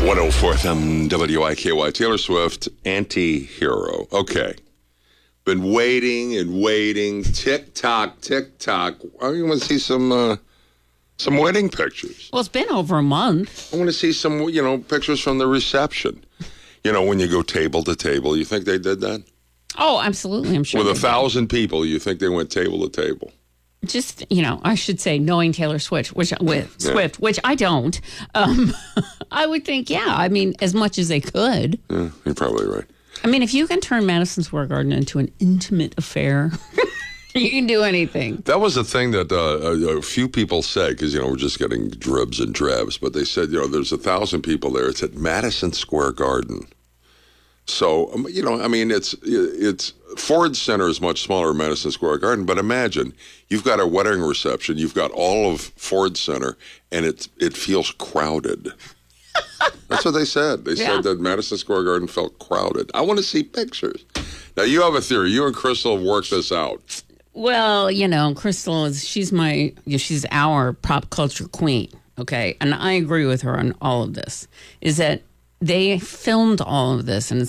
104 FM WIKY. Taylor Swift, Anti-Hero. Okay. Been waiting and waiting. Tick-tock, tick-tock. I want to see some wedding pictures. Well, it's been over a month. I want to see some, pictures from the reception. When you go table to table. You think they did that? Oh, absolutely. I'm sure. With 1,000 people, you think they went table to table? Just, I should say, knowing Taylor Swift, which I don't, I would think, as much as they could. Yeah, you're probably right. If you can turn Madison Square Garden into an intimate affair, you can do anything. That was the thing that a few people said, because, we're just getting dribs and drabs, but they said, there's 1,000 people there. It's at Madison Square Garden. So, it's Ford Center is much smaller than Madison Square Garden, but imagine you've got a wedding reception, you've got all of Ford Center, and it feels crowded. That's what they said. They said that Madison Square Garden felt crowded. I want to see pictures. Now, you have a theory. You and Crystal have worked this out. Well, Crystal she's our pop culture queen, okay? And I agree with her on all of this, is that they filmed all of this, and